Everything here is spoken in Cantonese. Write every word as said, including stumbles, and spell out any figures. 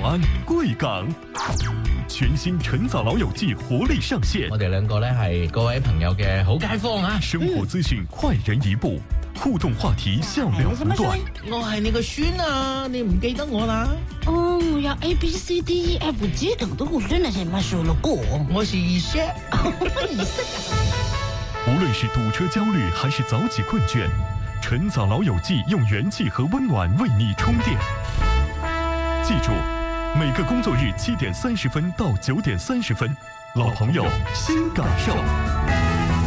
安贵港。全新晨早老友记活力上线， 我哋兩個咧係各位朋友嘅好街坊啊！ 生活資訊快人一步，互動話題笑料不斷。 我係你個孫啊，你唔記得我啦？ 哦，我要 A B C D E F G 等的我真的是沒數了過。 我是二叔， 二叔。 無論是堵車焦慮還是早起困倦，晨早老友記用元氣和溫暖為你充電。記住，每個工作日七點三十分到九點三十分，老朋友新感受。